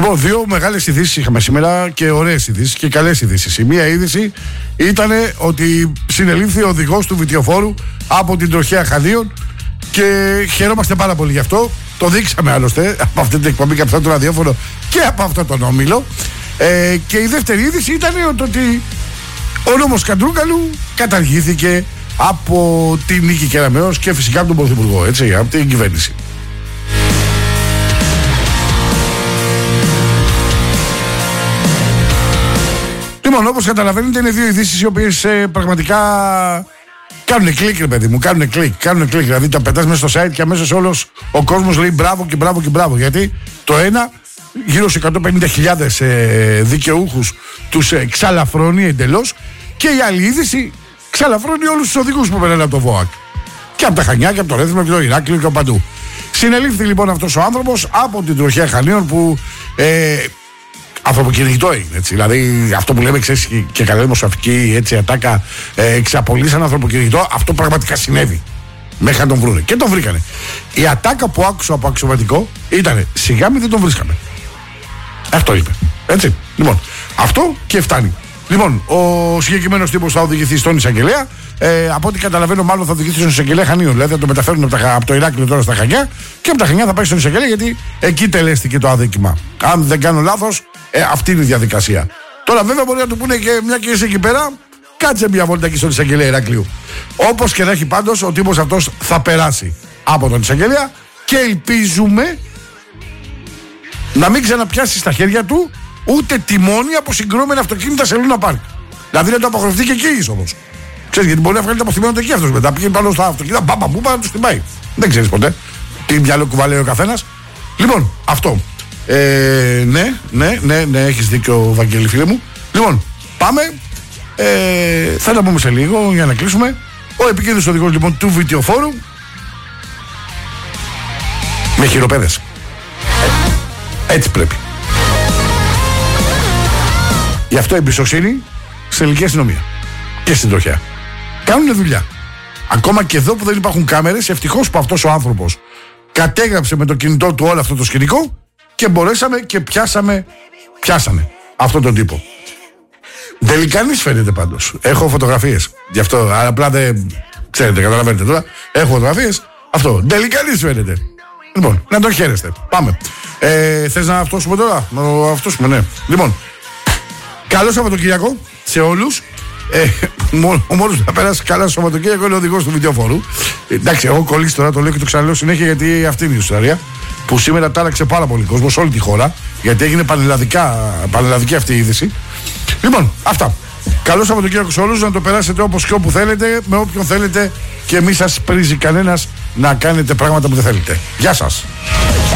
Λοιπόν, δύο μεγάλες ειδήσεις είχαμε σήμερα και ωραίες ειδήσεις και καλές ειδήσεις. Η μία είδηση ήταν ότι συνελήφθη ο οδηγός του βιτιοφόρου από την τροχέα Χανίων και χαιρόμαστε πάρα πολύ γι' αυτό. Το δείξαμε άλλωστε από αυτή την εκπομπή και από αυτό το ραδιόφωνο και από αυτό τον όμιλο. Και η δεύτερη είδηση ήταν ότι ο νόμος Καντρούγκαλου καταργήθηκε από την Νίκη Κεραμέως και φυσικά από τον Πρωθυπουργό, έτσι, από την κυβέρνηση. Λοιπόν, όπως καταλαβαίνετε, είναι δύο ειδήσεις οι οποίες πραγματικά κάνουν κλικ, ρε παιδί μου. Κάνουν κλικ. Δηλαδή τα πετάς μέσα στο site και αμέσως όλος ο κόσμος λέει μπράβο και μπράβο και μπράβο. Γιατί το ένα, γύρω σε 150.000 δικαιούχους τους ξαλαφρώνει εντελώς, και η άλλη είδηση ξαλαφρώνει όλους τους οδηγούς που περνάνε από το ΒΟΑΚ. Και από τα Χανιά και από το Ρέθυμνο και το Ηράκλειο και από παντού. Συνελήφθη λοιπόν αυτός ο άνθρωπος από την τροχέα Χανίων που. Ανθρωποκυνηγητό είναι, έτσι. Δηλαδή αυτό που λέμε, ξέρεις, και καλά δημοσιογραφική έτσι ατάκα, εξαπολύσαν ανθρωποκυνηγητό, αυτό πραγματικά συνέβη. Μέχρι να τον βρούνε. Και τον βρήκανε. Η ατάκα που άκουσα από αξιωματικό ήταν σιγά μην δεν τον βρίσκαμε. Αυτό είπε. Έτσι. Λοιπόν, αυτό και φτάνει. Λοιπόν, ο συγκεκριμένος τύπος θα οδηγηθεί στον εισαγγελέα. Από ό,τι καταλαβαίνω, μάλλον θα οδηγηθεί στον εισαγγελέα Χανίων. Δηλαδή θα το μεταφέρουν από το Ηράκλειο τώρα στα Χανιά και από τα Χανιά θα πάει στον εισαγγελέα, γιατί εκεί τελέστηκε το αδίκημα. Αν δεν κάνω λάθος, αυτή είναι η διαδικασία. Τώρα, βέβαια, μπορεί να του πούνε και μια και είσαι εκεί πέρα, κάτσε μια βόλτα εκεί στον εισαγγελέα Ηρακλείου. Όπως και να έχει, πάντως, ο τύπος αυτός θα περάσει από τον εισαγγελέα και ελπίζουμε να μην ξαναπιάσει στα χέρια του ούτε τιμόνι από συγκρόμενα αυτοκίνητα σε Λούνα Πάρκ. Δηλαδή να το απαγορευτεί και εκεί όμως. Ξέρεις, γιατί μπορεί να βγάλει τα αποθυμένοντα εκεί αυτός μετά. Πήγαινε πάνω στα αυτοκίνητα, μπαμπα μου, να του την πάει. Δεν ξέρεις ποτέ τι μυαλό κουβαλάει ο καθένας. Λοιπόν, αυτό. Ναι, έχεις δίκιο, Βαγγέλη, φίλε μου. Λοιπόν, πάμε. Θα τα πούμε σε λίγο για να κλείσουμε. Ο επικίνδυνος οδηγός λοιπόν του βιτιοφόρου με χειροπέδες. Έτσι πρέπει. Γι' αυτό η εμπιστοσύνη στην ελληνική αστυνομία και στην τροχέα κάνουν δουλειά. Ακόμα και εδώ που δεν υπάρχουν κάμερες, ευτυχώς που αυτός ο άνθρωπος κατέγραψε με το κινητό του όλο αυτό το σκηνικό και μπορέσαμε και πιάσαμε αυτόν τον τύπο. Δεν κανείς φαίνεται πάντως. Έχω φωτογραφίες. Γι' αυτό, απλά δεν ξέρετε, καταλαβαίνετε τώρα. Έχω φωτογραφίες. Αυτό. Δεν κανείς φαίνεται. Λοιπόν, να τον χαίρεστε. Πάμε. Θες να αυτόσουμε τώρα? Να αυτόσουμε, ναι. Λοιπόν, καλό Σαββατοκύριακο σε όλους. Ο μόνος που θα περάσει καλά στο Σαββατοκύριακο είναι ο οδηγός του βιτιοφόρου. Εντάξει, εγώ κολλήσει τώρα, το λέω και το ξαναλέω συνέχεια, γιατί αυτή είναι η ιστορία που σήμερα τάραξε πάρα πολύ κόσμο σε όλη τη χώρα. Γιατί έγινε πανελλαδική αυτή η είδηση. Λοιπόν, αυτά. Καλό Σαββατοκύριακο σε όλους, να το περάσετε όπως και όπου θέλετε, με όποιον θέλετε, και μη σας πρίζει κανένας να κάνετε πράγματα που δεν θέλετε. Γεια σας.